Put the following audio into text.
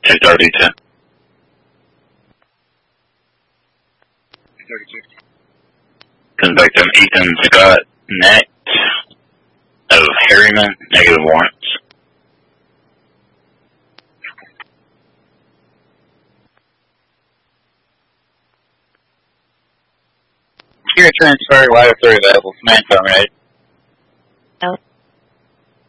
232. 232. Comes back to Ethan Scott next of Harriman, negative warrants. Secure transfer, wire 3 available. Command terminated.